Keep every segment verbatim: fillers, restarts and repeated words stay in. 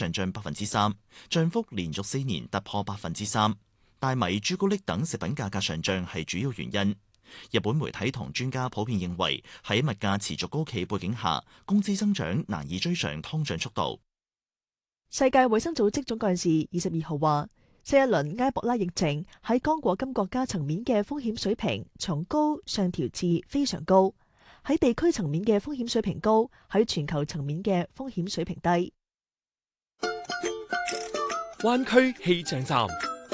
上漲百分之三，漲幅連續四年突破百分之三。大米、朱古力等食品價格上漲係主要原因。日本媒體同專家普遍認為，喺物價持續高企背景下，工資增長難以追上通脹速度。 世界衛生組織總幹事二十二號話，新一輪埃博拉疫情喺剛果金國家層面嘅風險水平從高上調至非常高，喺地區層面嘅風險水平高，喺全球層面嘅風險水平低。 灣區氣象站。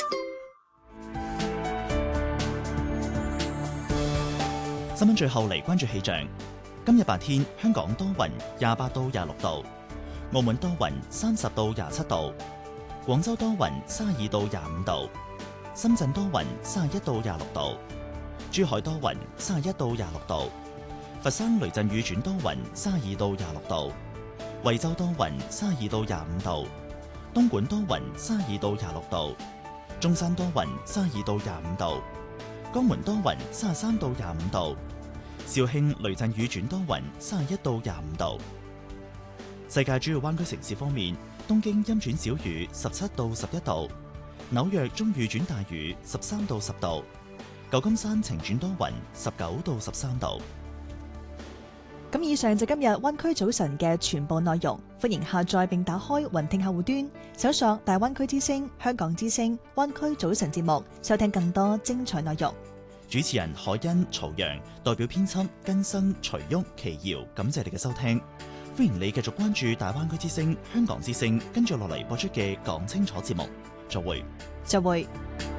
新聞最後嚟關注氣象。今日白天香港多雲，廿八到廿六度；澳門多雲，三十到廿七度；廣州多雲，三十二到廿五度；深圳多雲，三十一到廿六度；珠海多雲，三十一到廿六度；佛山雷陣雨轉多雲，三十二到廿六度；惠州多雲，三十二到廿五度；東莞多雲，三十二到廿六度；中山多雲，三十二到廿五度；江門多雲，三十三到廿五度；肇慶雷陣雨轉多雲，三十一到廿五度。世界主要灣區城市方面，東京陰轉小雨，十七到十一度；紐約中雨轉大雨，十三到十度；舊金山晴轉多雲，十九到十三度。 咁以上就今日灣區早晨嘅全部內容，歡迎下載並打開雲聽客戶端，搜索大灣區之聲、香港之聲、灣區早晨節目，收聽更多精彩內容。 主持人海欣、曹陽，代表編輯根生、徐旭、奇瑤，感謝你嘅收聽。歡迎你繼續關注大灣區之聲、香港之聲，跟住落嚟播出嘅講清楚節目。再會。 再會。